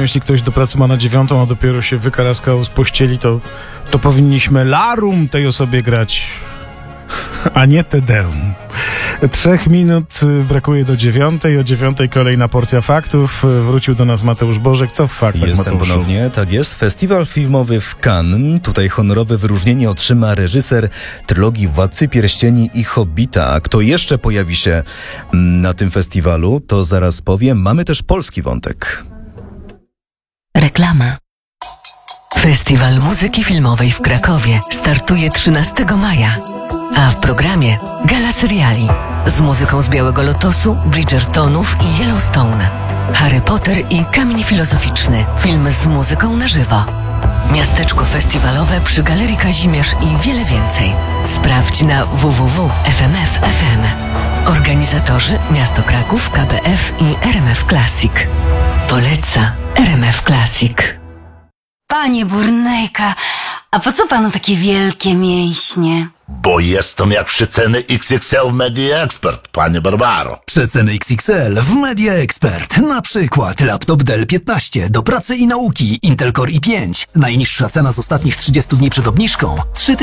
jeśli ktoś do pracy ma na 9, a dopiero się wykaraskał z pościeli, to powinniśmy larum tej osobie grać, a nie Te Deum. 3 minut brakuje do 9. O 9 kolejna porcja faktów. Wrócił do nas Mateusz Bożek. Co w faktach, Jestem Mateuszu? ponownie, tak jest. Festiwal filmowy w Cannes. Tutaj honorowe wyróżnienie otrzyma reżyser trylogii Władcy Pierścieni i Hobbita. Kto jeszcze pojawi się na tym festiwalu, to zaraz powiem. Mamy też polski wątek. Reklama. Festiwal Muzyki Filmowej w Krakowie startuje 13 maja, a w programie gala seriali z muzyką z Białego Lotosu, Bridgertonów i Yellowstone, Harry Potter i Kamień Filozoficzny, film z muzyką na żywo, miasteczko festiwalowe przy Galerii Kazimierz i wiele więcej. Sprawdź na www.fmf.fm. Organizatorzy Miasto Kraków, KBF i RMF Classic. Poleca RMF Classic. Panie Burnejka, a po co panu takie wielkie mięśnie? Bo jestem jak przeceny XXL w Media Expert, panie Barbaro. Przeceny XXL w Media Expert. Na przykład laptop Dell 15 do pracy i nauki Intel Core i5. Najniższa cena z ostatnich 30 dni przed obniżką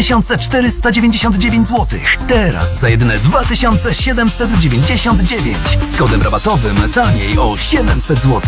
3499 zł. Teraz za jedyne 2799. Z kodem rabatowym taniej o 700 zł.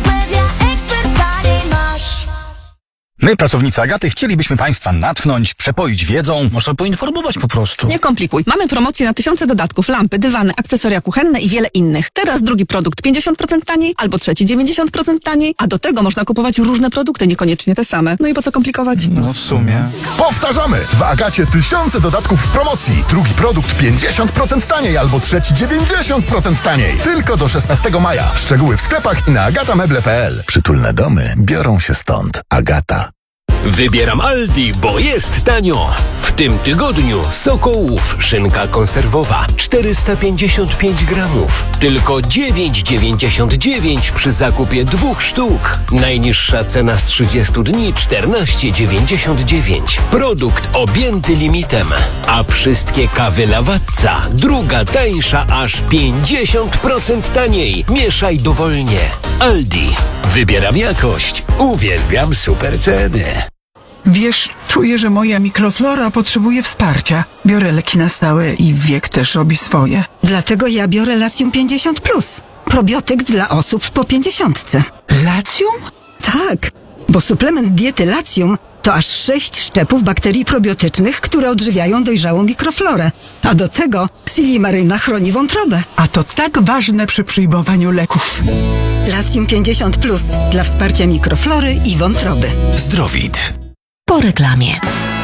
My, pracownicy Agaty, chcielibyśmy Państwa natchnąć, przepoić wiedzą. Może poinformować po prostu. Nie komplikuj. Mamy promocję na tysiące dodatków, lampy, dywany, akcesoria kuchenne i wiele innych. Teraz drugi produkt 50% taniej, albo trzeci 90% taniej, a do tego można kupować różne produkty, niekoniecznie te same. No i po co komplikować? No w sumie. Powtarzamy! W Agacie tysiące dodatków w promocji. Drugi produkt 50% taniej, albo trzeci 90% taniej. Tylko do 16 maja. Szczegóły w sklepach i na agatameble.pl. Przytulne domy biorą się stąd. Agata. Wybieram Aldi, bo jest tanio. W tym tygodniu Sokołów szynka konserwowa 455 gramów. Tylko 9,99 przy zakupie 2 sztuk. Najniższa cena z 30 dni 14,99. Produkt objęty limitem. A wszystkie kawy Lavazza druga tańsza aż 50% taniej. Mieszaj dowolnie. Aldi. Wybieram jakość. Uwielbiam super ceny. Wiesz, czuję, że moja mikroflora potrzebuje wsparcia. Biorę leki na stałe i wiek też robi swoje. Dlatego ja biorę Latium 50+. Probiotyk dla osób po 50. Latium? Tak, bo suplement diety Latium to aż 6 szczepów bakterii probiotycznych, które odżywiają dojrzałą mikroflorę. A do tego Silimaryna chroni wątrobę. A to tak ważne przy przyjmowaniu leków. Latium 50+ dla wsparcia mikroflory i wątroby. Zdrowit. Po reklamie.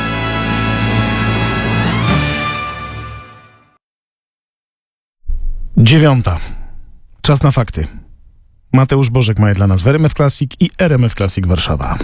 Dziewiąta. Czas na fakty. Mateusz Bożek ma je dla nas w RMF Classic i RMF Classic Warszawa.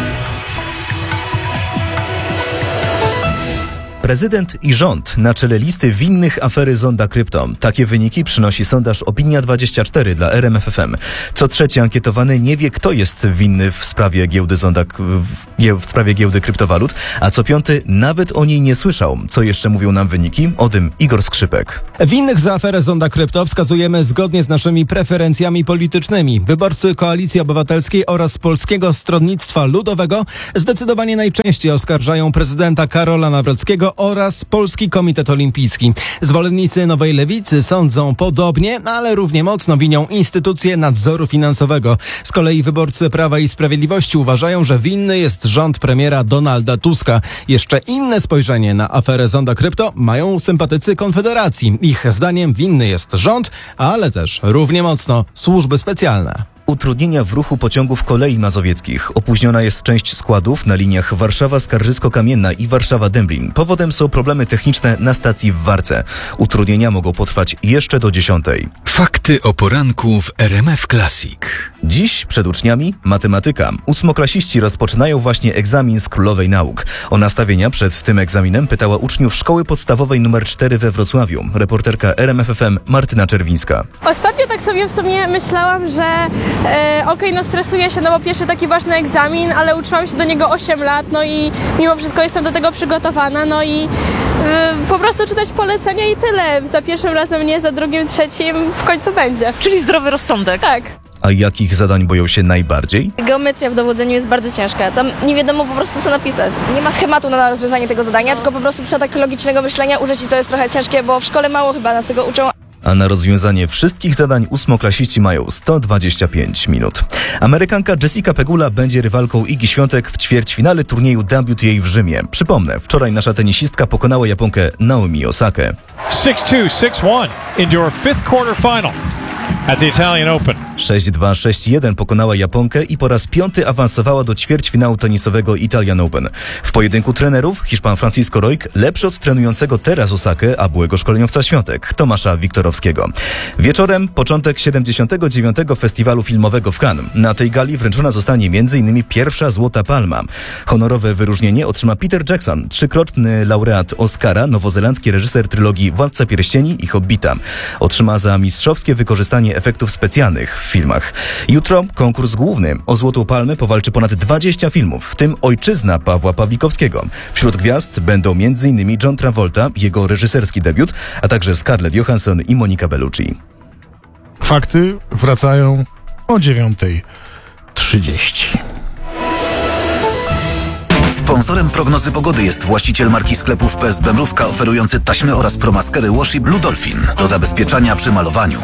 Prezydent i rząd na czele listy winnych afery Zonda Krypto. Takie wyniki przynosi sondaż Opinia24 dla RMF FM. Co trzeci ankietowany nie wie, kto jest winny w sprawie giełdy w sprawie giełdy kryptowalut, a co piąty nawet o niej nie słyszał. Co jeszcze mówią nam wyniki? O tym Igor Skrzypek. Winnych za aferę Zonda Krypto wskazujemy zgodnie z naszymi preferencjami politycznymi. Wyborcy Koalicji Obywatelskiej oraz Polskiego Stronnictwa Ludowego zdecydowanie najczęściej oskarżają prezydenta Karola Nawrockiego oraz Polski Komitet Olimpijski. Zwolennicy Nowej Lewicy sądzą podobnie, ale równie mocno winią instytucje nadzoru finansowego. Z kolei wyborcy Prawa i Sprawiedliwości uważają, że winny jest rząd premiera Donalda Tuska. Jeszcze inne spojrzenie na aferę Zonda Krypto mają sympatycy Konfederacji. Ich zdaniem winny jest rząd, ale też równie mocno służby specjalne. Utrudnienia w ruchu pociągów kolei mazowieckich. Opóźniona jest część składów na liniach Warszawa-Skarżysko-Kamienna i Warszawa-Dęblin. Powodem są problemy techniczne na stacji w Warce. Utrudnienia mogą potrwać jeszcze do 10. Fakty o poranku w RMF Classic. Dziś przed uczniami matematyka. Ósmoklasiści rozpoczynają właśnie egzamin z Królowej Nauk. O nastawienia przed tym egzaminem pytała uczniów Szkoły Podstawowej nr 4 we Wrocławiu. Reporterka RMF FM Martyna Czerwińska. Ostatnio tak sobie w sumie myślałam, że no stresuję się, no bo pierwszy taki ważny egzamin, ale uczyłam się do niego 8 lat, no i mimo wszystko jestem do tego przygotowana, no i po prostu czytać polecenia i tyle. Za pierwszym razem nie, za drugim, trzecim w końcu będzie. Czyli zdrowy rozsądek. Tak. A jakich zadań boją się najbardziej? Geometria w dowodzeniu jest bardzo ciężka. Tam nie wiadomo po prostu co napisać. Nie ma schematu na rozwiązanie tego zadania, tylko po prostu trzeba tak logicznego myślenia użyć i to jest trochę ciężkie, bo w szkole mało chyba nas tego uczą. A na rozwiązanie wszystkich zadań ósmoklasiści mają 125 minut. Amerykanka Jessica Pegula będzie rywalką Igi Świątek w ćwierćfinale turnieju WTA w Rzymie. Przypomnę, wczoraj nasza tenisistka pokonała Japonkę Naomi Osakę. 6-2, 6-1 into our fifth quarter final at the Italian Open. 6-2, 6-1 pokonała Japonkę i po raz 5 awansowała do ćwierćfinału tenisowego Italian Open. W pojedynku trenerów Hiszpan Francisco Roig lepszy od trenującego teraz Osakę, a byłego szkoleniowca Świątek, Tomasza Wiktorowskiego. Wieczorem początek 79. Festiwalu Filmowego w Cannes. Na tej gali wręczona zostanie m.in. pierwsza Złota Palma. Honorowe wyróżnienie otrzyma Peter Jackson, trzykrotny laureat Oscara, nowozelandzki reżyser trylogii Władca Pierścieni i Hobbita. Otrzyma za mistrzowskie wykorzystanie efektów specjalnych w filmach. Jutro konkurs główny. O Złotą Palmę powalczy ponad 20 filmów, w tym Ojczyzna Pawła Pawlikowskiego. Wśród gwiazd będą m.in. John Travolta, jego reżyserski debiut, a także Scarlett Johansson i Monica Bellucci. Fakty wracają o 9:30. Sponsorem prognozy pogody jest właściciel marki sklepów PSB Mrówka oferujący taśmy oraz promaskery Washi Blue Dolphin do zabezpieczania przy malowaniu.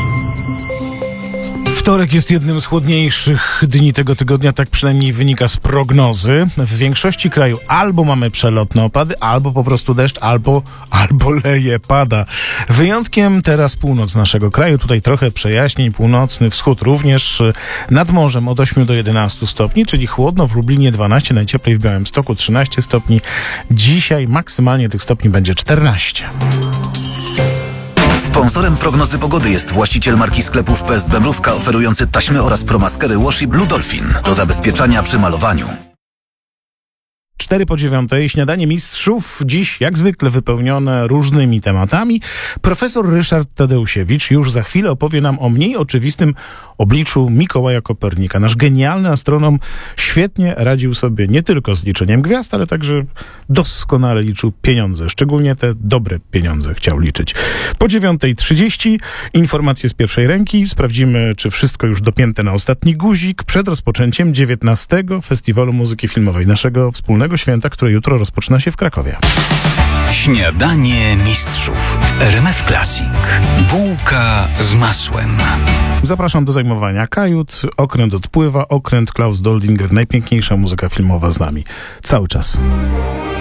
Wtorek jest jednym z chłodniejszych dni tego tygodnia, tak przynajmniej wynika z prognozy. W większości kraju albo mamy przelotne opady, albo po prostu deszcz, albo leje, pada. Wyjątkiem teraz północ naszego kraju, tutaj trochę przejaśnień, północny wschód również, nad morzem od 8 do 11 stopni, czyli chłodno, w Lublinie 12, najcieplej w Białymstoku 13 stopni. Dzisiaj maksymalnie tych stopni będzie 14. Sponsorem prognozy pogody jest właściciel marki sklepów PSB Mrówka oferujący taśmy oraz promaskery Washi Blue Dolphin do zabezpieczania przy malowaniu. 8:04, śniadanie mistrzów, dziś jak zwykle wypełnione różnymi tematami. Profesor Ryszard Tadeusiewicz już za chwilę opowie nam o mniej oczywistym obliczu Mikołaja Kopernika. Nasz genialny astronom świetnie radził sobie nie tylko z liczeniem gwiazd, ale także doskonale liczył pieniądze. Szczególnie te dobre pieniądze chciał liczyć. Po 9:30 informacje z pierwszej ręki. Sprawdzimy, czy wszystko już dopięte na ostatni guzik przed rozpoczęciem 19. Festiwalu Muzyki Filmowej, naszego wspólnego święta, które jutro rozpoczyna się w Krakowie. Śniadanie mistrzów w RMF Classic. Bułka z masłem. Zapraszam do zajmowania kajut. Okręt odpływa. Okręt Klaus Doldinger. Najpiękniejsza muzyka filmowa z nami. Cały czas.